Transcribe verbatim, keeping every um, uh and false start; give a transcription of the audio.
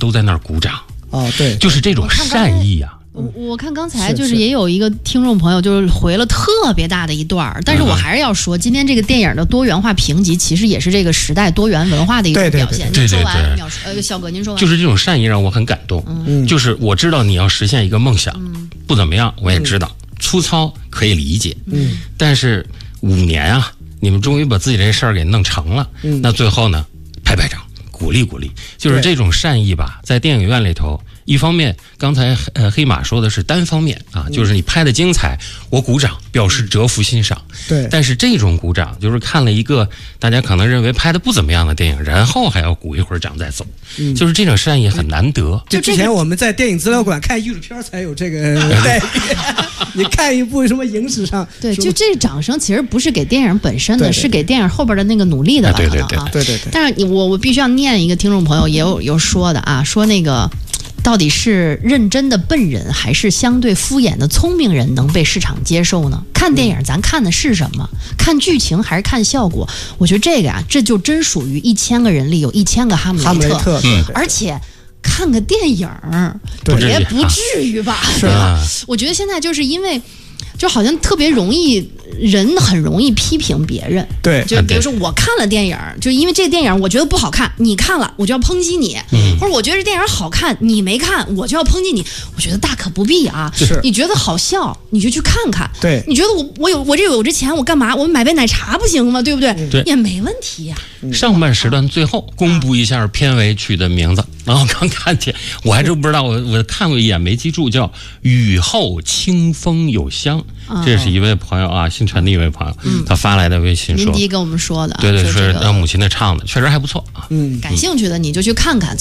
都在那儿鼓掌。 哦，对， 就是这种善意啊。 我我看刚才就是也有一个听众朋友就是回了特别大的一段，但是我还是要说，今天这个电影的多元化评级，其实也是这个时代多元文化的一种表现。您说完，秒呃，小哥您说完。 就是这种善意让我很感动。嗯，就是我知道你要实现一个梦想，嗯、不怎么样，我也知道、嗯、粗糙可以理解。嗯，但是五年啊，你们终于把自己这事儿给弄成了。嗯，那最后呢，拍拍掌，鼓励鼓励，就是这种善意吧，在电影院里头。一方面，刚才呃黑马说的是单方面啊，就是你拍的精彩，我鼓掌表示折服欣赏。 对， 但是这种鼓掌就是看了一个大家可能认为拍的不怎么样的电影，然后还要鼓一会儿掌再走，嗯、就是这种善意很难得。 就之前我们在电影资料馆看艺术片才有这个待遇，你看一部什么影史上， 对，就这掌声其实不是给电影本身的，是给电影后边的那个努力的了， 对对对啊， 对对对。 但是我我必须要念一个听众朋友也有有说的啊，说那个。到底是认真的笨人还是相对敷衍的聪明人能被市场接受呢？看电影咱看的是什么？看剧情还是看效果？我觉得这个呀、啊，这就真属于一千个人里有一千个哈姆雷特。 哈姆雷特， 嗯、 而且看个电影也不至于吧？是吧？我觉得现在就是因为。就好像特别容易，人很容易批评别人。 对， 就比如说我看了电影，就因为这电影我觉得不好看，你看了我就要抨击你，嗯、或者我觉得这电影好看，你没看，我就要抨击你。我觉得大可不必啊。 是， 你觉得好笑，你就去看看。 对， 你觉得我我有我这有这钱，我干嘛？我买杯奶茶不行吗？对不对？ 对， 也没问题呀、 啊。上半时段最后公布一下片尾曲的名字，然后刚看见，我还真不知道，我我看过一眼没记住，叫《雨后清风有香》。这是一位朋友啊，姓陈的一位朋友，嗯、他发来的微信说， 林迪跟我们说的， 对对， 是让母亲的唱的，确实还不错啊。 嗯， 感兴趣的你就去看看。